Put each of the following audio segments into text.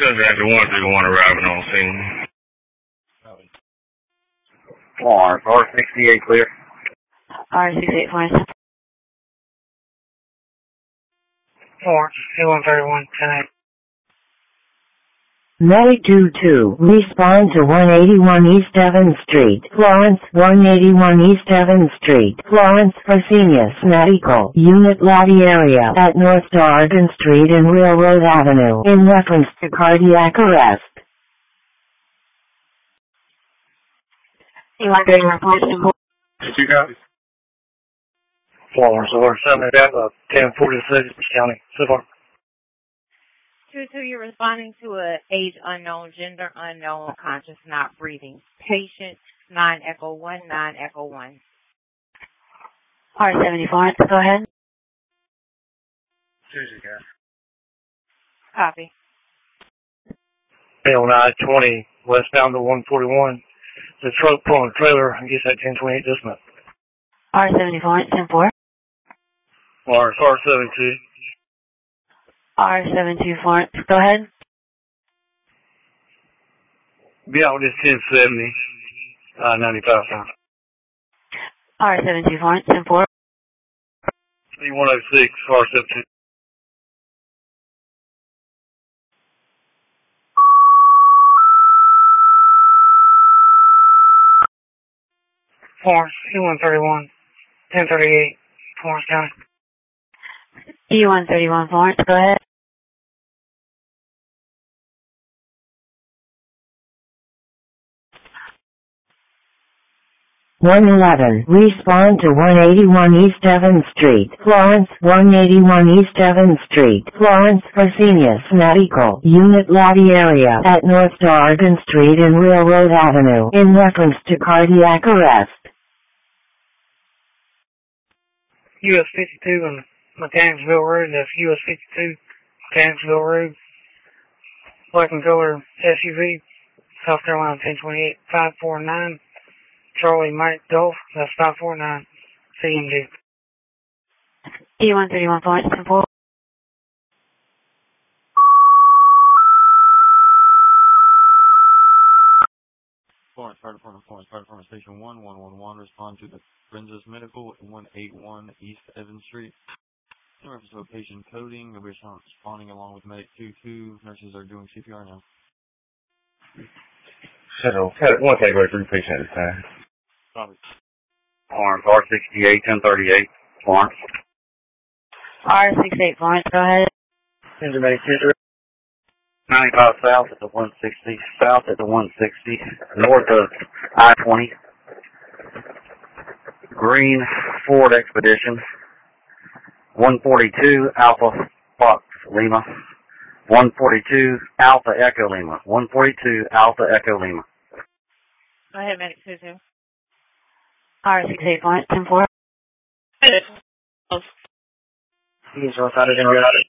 Dispatcher 131 arriving on scene. Florence, R68 clear. R68 Florence. Florence, C-131, 10-8. Medic 22, respond to 181 East Evans Street, Florence, 181 East Evans Street, Florence, Fresenius Medical, Unit lobby area at North Dargan Street and Railroad Avenue, in reference to cardiac arrest. C-131 Florence. Two copies. Florence, R-70, 1046, County, so far. 22, you're responding to a age unknown, gender unknown, conscious not breathing. Patient 9 Echo 1, 9 Echo 1. R-74, go ahead. Tuesday, guys. Copy. L920, westbound to 141. The truck pulling a trailer, I guess at 1028 this month. R-74, 10-4. Florence, R-72. R-72 Florence, go ahead. Be out with this 1070, 95 pounds. R-72 Florence, 10-4. C-106, R-72. Florence, C-131, 1038, Florence County. C-131 Florence, go ahead. (111) Respond to 181 East Evans Street, Florence, 181 East Evans Street, Florence, Fresenius Medical, Unit lobby area at North Dargan Street and Railroad Avenue, in reference to cardiac arrest. US 52 on Mechanicsville Road, that's US 52, Mechanicsville Road. Black and color SUV, South Carolina 1028, 549. Charlie Mike Dolph, that's 549, CMG. C-131 Florence, 10-4. Florence, Fire Department Station 1111, respond to the Forensics Medical at 181 East Evans Street. In reference to patient coding, we're responding along with Medic 22. Nurses are doing CPR now. One category 3 patient at a time. Florence, R68, 1038, Florence. R-68 Florence, go ahead. Engine Medic 95 south at the 160, south at the 160, north of I-20. Green Ford Expedition, 142 Alpha Fox Lima, 142 Alpha Echo Lima, 142 Alpha Echo Lima. Go ahead, Medic 22. R-68 Florence, 10-4. He's rotated and routed.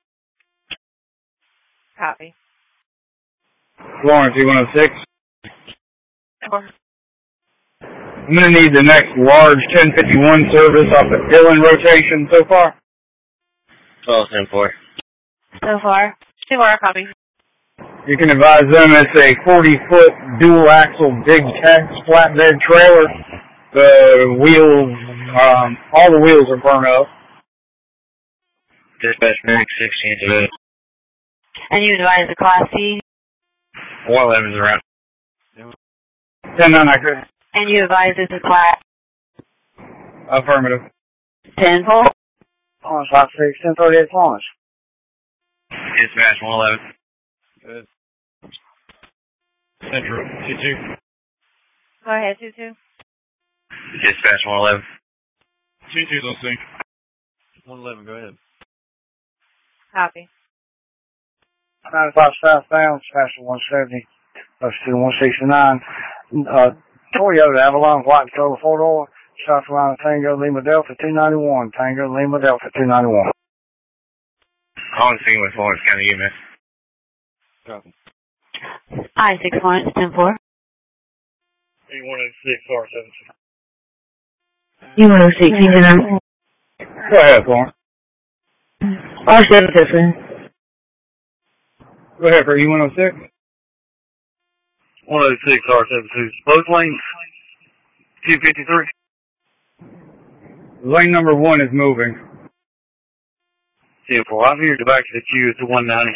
Copy. Florence, C-106. 4. I'm going to need the next large 1051 service off the Dillon rotation so far. 12-10-4. So far. 2-4, copy. You can advise them it's a 40-foot dual-axle big tank flatbed trailer. The wheels, all the wheels are burnt up. Dispatch Medic 16 to And you advise the Class C? 111 is around. 10-9 accurate. And you advise this is Class? Affirmative. 10-4? Florence, 56, 1038, Florence. Dispatch 111. Good. Central, 2-2. Go ahead, 2-2. Dispatch 111. 2-2's on sync. 111, go ahead. Copy. 95 southbound, Special 170, that's 169. Toyota Avalon, white color 4-door, South Carolina Tango Lima Delta 291, Tango Lima Delta 291. On scene with Florence County EMS. Copy. I-6 Florence, 10-4. E-106, R-17. U-106, Indiana. Go ahead, Florence. R-77. Go ahead for E106. 106 R72. Both lanes. 253. Lane number 1 is moving. 10-4. I've heard the back of the queue at the 190.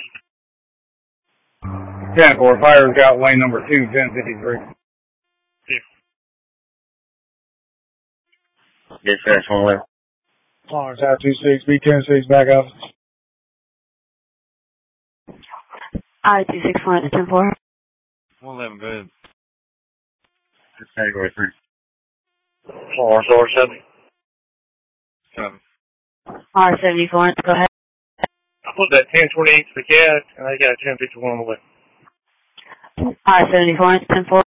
10-4. Fire's got lane number 2, 1053. Dispatch 111. Florence out 26, B106 back up. I-26 Florence 10-4. 111, go ahead. Category 3. Florence R70. Copy. R70 Florence, go ahead. I put that 1028 to the cat, and I got a 1051 on the way. R70 Florence 10-4.